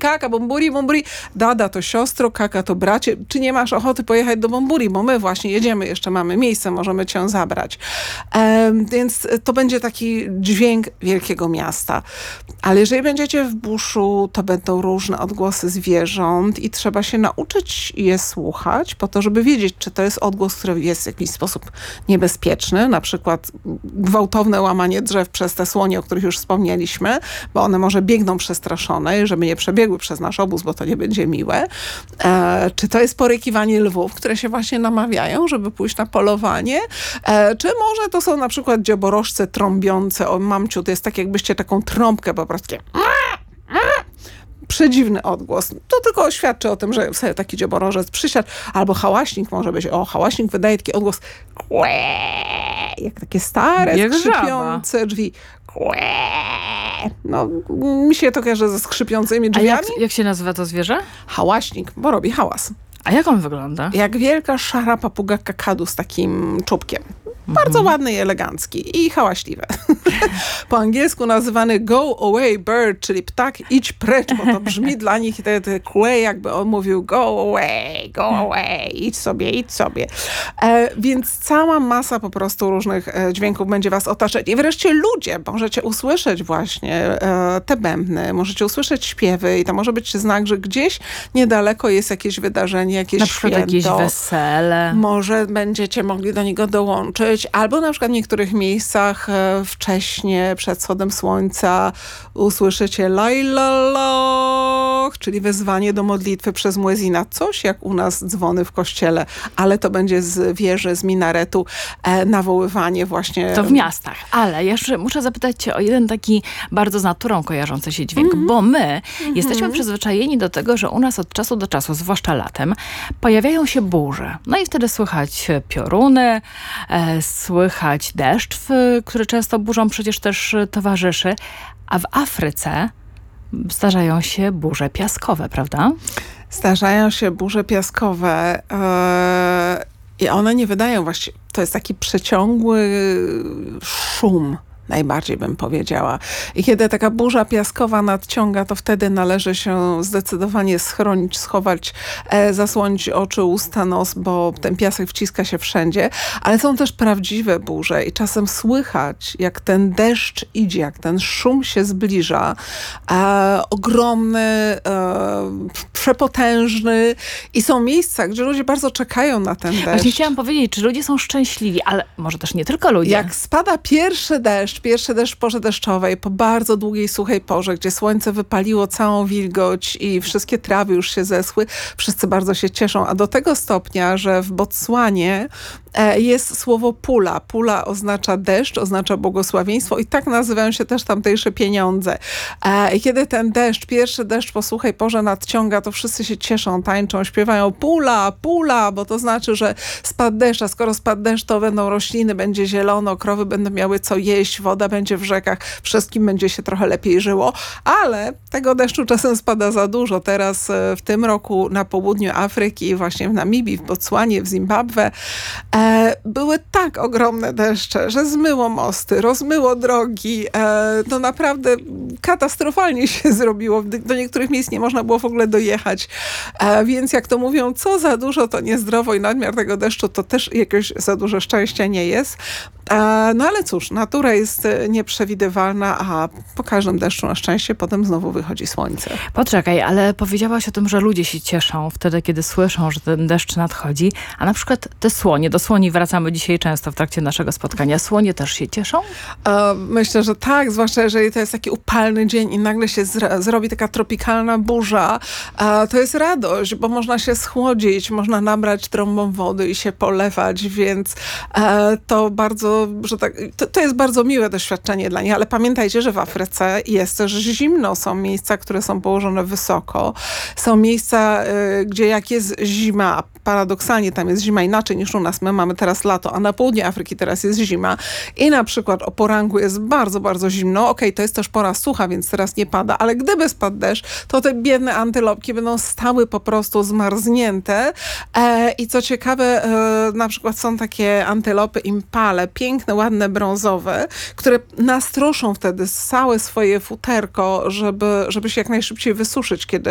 kaka, bomburi, bomburi. Dada to siostro, kaka to bracie. Czy nie masz ochoty pojechać do Bomburi? Bo my właśnie jedziemy, jeszcze mamy miejsce, możemy cię zabrać. Więc to będzie taki dźwięk wielkiego miasta. Ale jeżeli będziecie w buszu, to będą różne odgłosy zwierząt i trzeba się nauczyć je słuchać po to, żeby wiedzieć, czy to jest odgłos, który jest w jakiś sposób niebezpieczny, na przykład gwałtowne łamanie drzew przez te słonie, o których już wspomnieliśmy, bo one może biegną przestraszone, żeby nie przebiegły przez nasz obóz, bo to nie będzie miłe. Czy to jest porykiwanie lwów, które się właśnie namawiają, żeby pójść na polowanie? Czy może to są na przykład dzioborożce trąbiące? O mamciu, to jest tak, jakbyście taką trąbkę po prostu przedziwny odgłos. To tylko świadczy o tym, że sobie taki dzioborożec przysiadł, albo hałaśnik może być. O, hałaśnik wydaje taki odgłos jak takie stare, jak skrzypiące drzwi. No, mi się to kojarzy ze skrzypiącymi drzwiami. A jak się nazywa to zwierzę? Hałaśnik, bo robi hałas. A jak on wygląda? Jak wielka, szara papuga kakadu z takim czubkiem. Bardzo ładny i elegancki i hałaśliwy. Po angielsku nazywany go away bird, czyli ptak idź precz, bo to brzmi dla nich te kłe, jakby on mówił go away, idź sobie, idź sobie. Więc cała masa po prostu różnych dźwięków będzie was otaczać. I wreszcie ludzie, możecie usłyszeć właśnie te bębny, możecie usłyszeć śpiewy i to może być znak, że gdzieś niedaleko jest jakieś wydarzenie, jakieś na przykład święto. jakieś wesele. Może będziecie mogli do niego dołączyć. Albo na przykład w niektórych miejscach wcześnie, przed wschodem słońca usłyszycie lajlaloch, czyli wezwanie do modlitwy przez muezina. Coś jak u nas dzwony w kościele, ale to będzie z wieży, z minaretu nawoływanie właśnie. To w miastach. Ale jeszcze muszę zapytać cię o jeden taki bardzo z naturą kojarzący się dźwięk, bo my jesteśmy przyzwyczajeni do tego, że u nas od czasu do czasu, zwłaszcza latem, pojawiają się burze. No i wtedy słychać pioruny, słychać deszcz, który często burzom przecież też towarzyszy. A w Afryce zdarzają się burze piaskowe, prawda? Zdarzają się burze piaskowe i one nie wydają właściwie. To jest taki przeciągły szum. Najbardziej bym powiedziała. I kiedy taka burza piaskowa nadciąga, to wtedy należy się zdecydowanie schronić, schować, zasłonić oczy, usta, nos, bo ten piasek wciska się wszędzie. Ale są też prawdziwe burze i czasem słychać, jak ten deszcz idzie, jak ten szum się zbliża. Ogromny, przepotężny i są miejsca, gdzie ludzie bardzo czekają na ten deszcz. Właśnie chciałam powiedzieć, czy ludzie są szczęśliwi, ale może też nie tylko ludzie. Jak spada pierwszy deszcz w porze deszczowej, po bardzo długiej, suchej porze, gdzie słońce wypaliło całą wilgoć i wszystkie trawy już się zeschły, wszyscy bardzo się cieszą. A do tego stopnia, że w Botswanie jest słowo pula. Pula oznacza deszcz, oznacza błogosławieństwo i tak nazywają się też tamtejsze pieniądze. I kiedy ten deszcz, pierwszy deszcz po suchej porze nadciąga, to wszyscy się cieszą, tańczą, śpiewają pula, pula, bo to znaczy, że spadł deszcz, a skoro spadł deszcz, to będą rośliny, będzie zielono, krowy będą miały co jeść, woda będzie w rzekach, wszystkim będzie się trochę lepiej żyło, ale tego deszczu czasem spada za dużo. Teraz w tym roku na południu Afryki, właśnie w Namibii, w Botswanie, w Zimbabwe były tak ogromne deszcze, że zmyło mosty, rozmyło drogi. No naprawdę katastrofalnie się zrobiło. Do niektórych miejsc nie można było w ogóle dojechać. Więc jak to mówią, co za dużo, to niezdrowo i nadmiar tego deszczu to też jakieś za dużo szczęścia nie jest. No ale cóż, natura jest nieprzewidywalna, a po każdym deszczu na szczęście potem znowu wychodzi słońce. Poczekaj, ale powiedziałaś o tym, że ludzie się cieszą wtedy, kiedy słyszą, że ten deszcz nadchodzi, a na przykład te słonie, do słoni wracamy dzisiaj często w trakcie naszego spotkania. Słonie też się cieszą? Myślę, że tak, zwłaszcza jeżeli to jest taki upalny dzień i nagle się zrobi taka tropikalna burza. To jest radość, bo można się schłodzić, można nabrać trąbą wody i się polewać, więc to bardzo, że tak, to jest bardzo miłe doświadczenie dla nich, ale pamiętajcie, że w Afryce jest też zimno. Są miejsca, które są położone wysoko. Są miejsca, gdzie jak jest zima, paradoksalnie tam jest zima inaczej niż u nas. My mamy teraz lato, a na południu Afryki teraz jest zima. I na przykład o poranku jest bardzo, bardzo zimno. Okej, to jest też pora sucha, więc teraz nie pada, ale gdyby spadł deszcz, to te biedne antylopki będą stały po prostu zmarznięte. I co ciekawe, na przykład są takie antylopy impale, piękne, ładne, brązowe, które nastroszą wtedy całe swoje futerko, żeby się jak najszybciej wysuszyć, kiedy